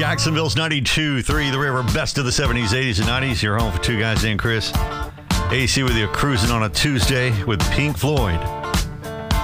Jacksonville's 92.3 The River, best of the 70s, 80s, and 90s. You're home for two guys named Chris. AC with you cruising on a Tuesday with Pink Floyd.